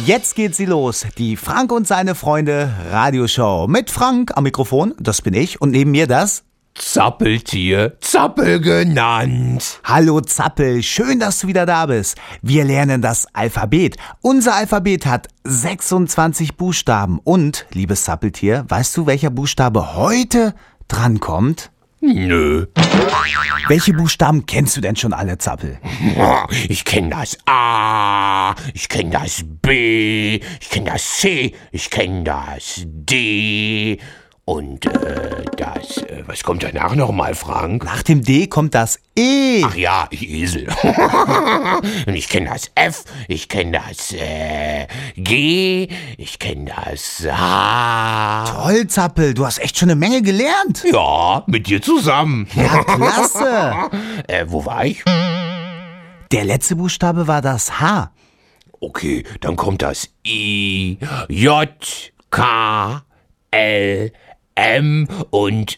Jetzt geht sie los, die Frank und seine Freunde Radioshow. Mit Frank am Mikrofon, das bin ich, und neben mir das Zappeltier, Zappel genannt. Hallo Zappel, schön, dass du wieder da bist. Wir lernen das Alphabet. Unser Alphabet hat 26 Buchstaben. Und, liebes Zappeltier, weißt du, welcher Buchstabe heute drankommt? Nö. Welche Buchstaben kennst du denn schon alle, Zappel? Ich kenne das A, ich kenne das B, ich kenne das C, ich kenne das D und was kommt danach nochmal, Frank? Nach dem D kommt das E. Ach ja, Esel. Und ich kenne das F, ich kenne das G, ich kenne das H. Toll, Zappel, du hast echt schon eine Menge gelernt. Ja, mit dir zusammen. Ja, klasse. Wo war ich? Der letzte Buchstabe war das H. Okay, dann kommt das I, J, K, L, M und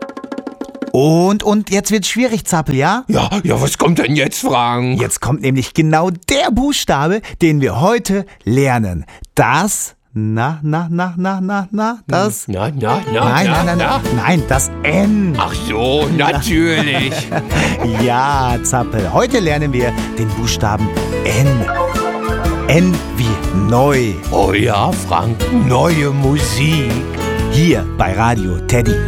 Und jetzt wird's schwierig, Zappel, ja? Ja, was kommt denn jetzt, Frank? Jetzt kommt nämlich genau der Buchstabe, den wir heute lernen. Das, das, nein, das N. Ach so, natürlich. Ja, Zappel, heute lernen wir den Buchstaben N. N wie neu. Oh ja, Frank, neue Musik. Hier bei Radio Teddy.